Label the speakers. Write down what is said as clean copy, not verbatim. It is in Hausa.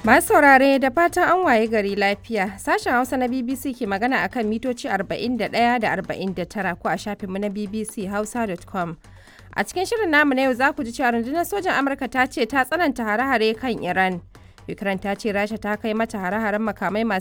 Speaker 1: Masu saurare da fatan an waye gari lafiya. Sashen Hausa na BBC ke magana akan mitoci 41 da 49 ko a shafinmu na bbchausa.com. A cikin shirin namu na yau za ku ji cewa rundunar sojan Amurka ta ce ta tsananta hare-hare kan Iran. Ukraine ta ce Rasha ta kai mata hare-haren makamai masu